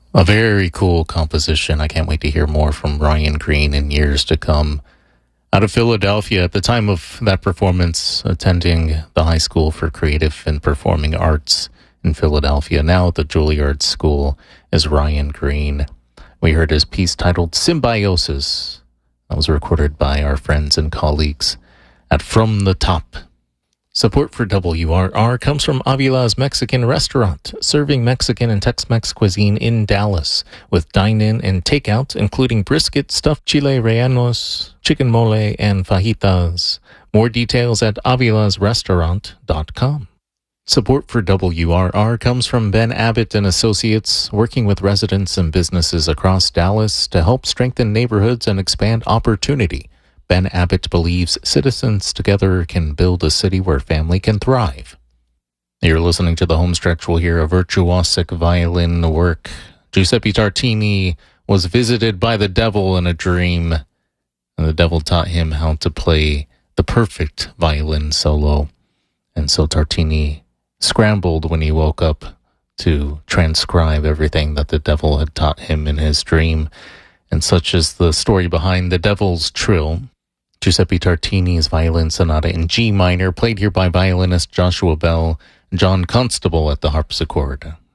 A very cool composition. I can't wait to hear more from Ryan Green in years to come. Out of Philadelphia, at the time of that performance, attending the High School for Creative and Performing Arts in Philadelphia, now at the Juilliard School, is Ryan Green. We heard his piece titled Symbiosis. That was recorded by our friends and colleagues at From the Top. Support for WRR comes from Avila's Mexican Restaurant, serving Mexican and Tex-Mex cuisine in Dallas, with dine-in and takeout, including brisket, stuffed chile rellenos, chicken mole, and fajitas. More details at avilasrestaurant.com. Support for WRR comes from Ben Abbott and Associates, working with residents and businesses across Dallas to help strengthen neighborhoods and expand opportunity. Ben Abbott believes citizens together can build a city where family can thrive. You're listening to the Homestretch. We'll hear a virtuosic violin work. Giuseppe Tartini was visited by the devil in a dream, and the devil taught him how to play the perfect violin solo. And so Tartini scrambled when he woke up to transcribe everything that the devil had taught him in his dream. And such is the story behind The Devil's Trill, Giuseppe Tartini's Violin Sonata in G minor, played here by violinist Joshua Bell, John Constable at the harpsichord.